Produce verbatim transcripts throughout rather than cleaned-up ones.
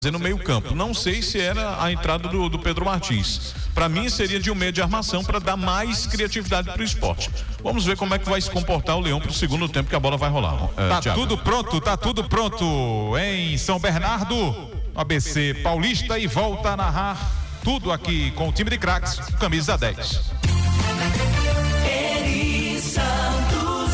no meio campo. Não sei se era a entrada do, do Pedro Martins. Para mim seria de um meio de armação para dar mais criatividade para o esporte. Vamos ver como é que vai se comportar o Leão para o segundo tempo que a bola vai rolar. É, tá Thiago. tudo pronto, tá tudo pronto em São Bernardo, A B C Paulista, e volta a narrar tudo aqui com o time de craques, camisa dez. Eri Santos.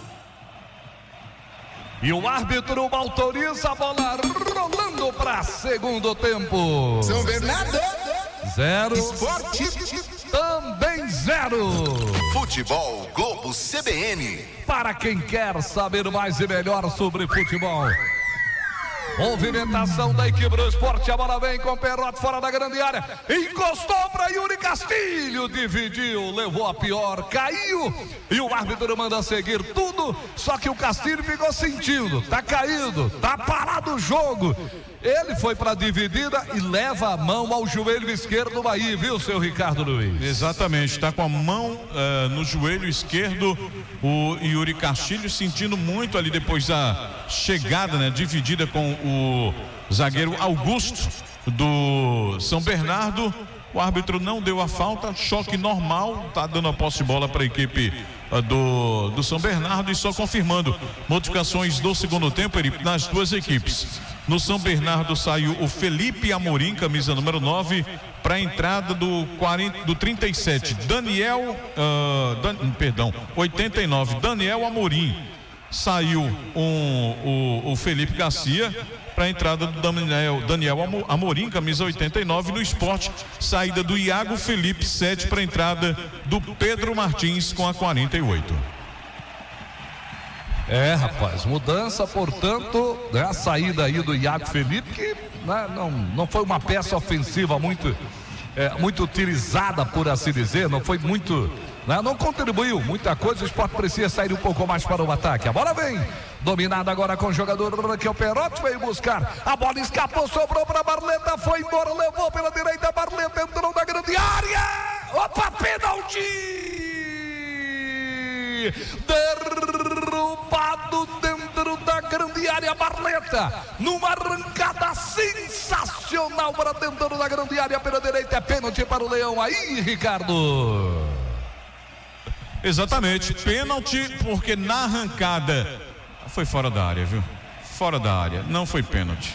E o árbitro autoriza a bola rolando para segundo tempo. São Bernardo. Zero. Esporte. Também zero. Futebol Globo C B N. Para quem quer saber mais e melhor sobre futebol. Movimentação da equipe do Esporte, a bola vem com o Perrotti fora da grande área, encostou para Yuri Castilho, dividiu, levou a pior, caiu, e o árbitro manda seguir tudo, só que o Castilho ficou sentindo, tá caído, tá parado o jogo. Ele foi para a dividida e leva a mão ao joelho esquerdo do Bahia, viu, seu Ricardo Luiz? Exatamente, está com a mão uh, no joelho esquerdo, o Yuri Castilho sentindo muito ali depois da chegada, né, dividida com o zagueiro Augusto do São Bernardo. O árbitro não deu a falta, choque normal, tá dando a posse de bola para a equipe uh, do, do São Bernardo, e só confirmando modificações do segundo tempo ele, nas duas equipes. No São Bernardo saiu o Felipe Amorim, camisa número nove, para a entrada do, quarenta, do trinta e sete, Daniel, uh, Dan, perdão, oitenta e nove, Daniel Amorim. Saiu um, o, o Felipe Garcia para a entrada do Daniel, Daniel Amorim, camisa oitenta e nove. No Esporte, saída do Iago Felipe, sete, para a entrada do Pedro Martins com a quarenta e oito. É, rapaz, mudança, portanto, né, a saída aí do Iago Felipe, que né, não, não foi uma peça ofensiva muito, é, muito utilizada, por assim dizer, não foi muito, né, não contribuiu muita coisa. O Esporte precisa sair um pouco mais para o ataque. A bola vem, dominada agora com o jogador que é o Perrotti, veio buscar, a bola escapou, sobrou para Barleta, foi embora, levou pela direita, Barleta entrou na grande área, opa, pênalti! Derrubado dentro da grande área, Barleta, numa arrancada sensacional para dentro da grande área pela direita. É pênalti para o Leão aí, Ricardo. Exatamente, pênalti, porque na arrancada foi fora da área, viu? Fora da área, não foi pênalti.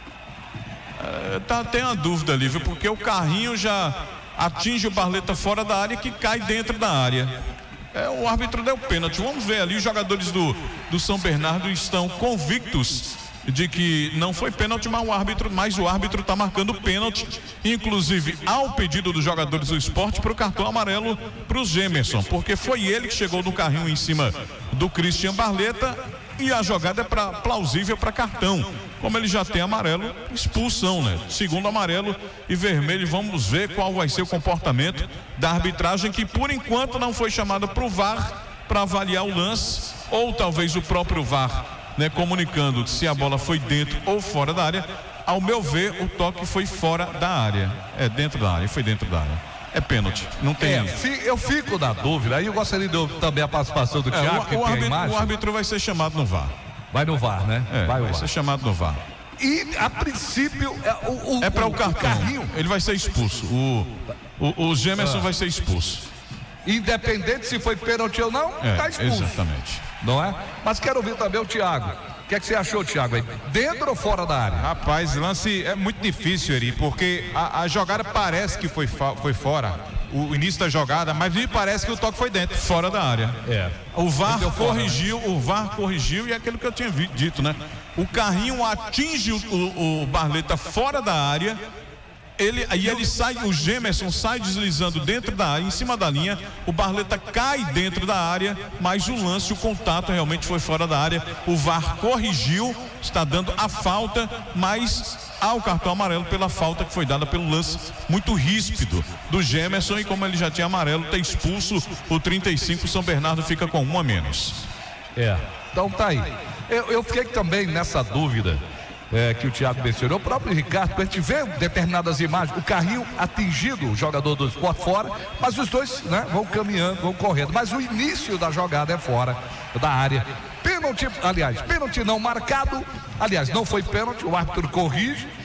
É, tá, tem uma dúvida ali, viu? Porque o carrinho já atinge o Barleta fora da área, que cai dentro da área. É, o árbitro deu pênalti. Vamos ver ali, os jogadores do, do São Bernardo estão convictos de que não foi pênalti, mas o árbitro, mas o árbitro está marcando pênalti, inclusive ao pedido dos jogadores do Esporte, para o cartão amarelo para o Gemerson, porque foi ele que chegou no carrinho em cima do Christian Barleta, e a jogada é pra, plausível para cartão. Como ele já tem amarelo, expulsão, né? Segundo amarelo e vermelho. Vamos ver qual vai ser o comportamento da arbitragem, que por enquanto não foi chamada para o V A R para avaliar o lance, ou talvez o próprio V A R, né, comunicando se a bola foi dentro ou fora da área. Ao meu ver, o toque foi fora da área. É dentro da área, foi dentro da área. É pênalti, não tem. É, eu fico na dúvida, aí eu gostaria de ouvir também a participação do Thiago. É, o, que o, tem árbitro, a imagem. O árbitro vai ser chamado no V A R. Vai no V A R, né? É, vai, vai ser chamado no V A R. E a princípio é, o, o, é para o, o cartão. carrinho. Ele vai ser expulso. O, o, o Gemerson ah. vai ser expulso. Independente se foi pênalti ou não, está é, expulso. Exatamente. Não é? Mas quero ouvir também o Thiago. O que é que você achou, Thiago? Aí? Dentro ou fora da área? Rapaz, lance é muito difícil, Eri, porque a, a jogada parece que foi, foi fora, o início da jogada, mas me parece que o toque foi dentro. Fora da área. É. O V A R corrigiu, fora, né? o V A R corrigiu, e é aquilo que eu tinha dito, né? O carrinho atinge o, o, o Barleta fora da área. Ele, aí ele sai, o Gemerson sai deslizando dentro da área, em cima da linha, o Barleta cai dentro da área, mas o lance, o contato realmente foi fora da área. O V A R corrigiu, está dando a falta, mas há o cartão amarelo pela falta que foi dada pelo lance muito ríspido do Gemerson, e como ele já tinha amarelo, está expulso o trinta e cinco, São Bernardo fica com um a menos. É, então tá aí. Eu, eu fiquei também nessa dúvida. É, que o Thiago mencionou, o próprio Ricardo, quando a gente vê determinadas imagens, o carrinho atingido, o jogador do Esporte fora, mas os dois, né, vão caminhando, vão correndo, mas o início da jogada é fora da área. Pênalti, aliás, pênalti não marcado, aliás, não foi pênalti, o árbitro corrige,